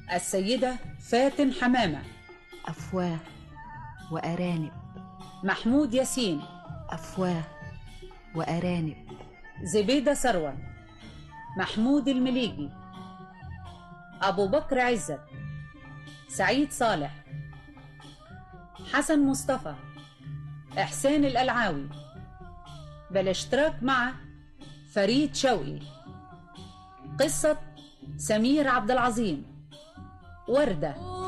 السيدة فاتن حمامة. أفواه وأرانب. محمود ياسين. أفواه وأرانب. زبيدة ثروت. محمود المليجي. أبو بكر عزت. سعيد صالح. حسن مصطفى. إحسان الألعاوي، بالاشتراك مع فريد شوقي. قصة سمير عبد العظيم. وردة.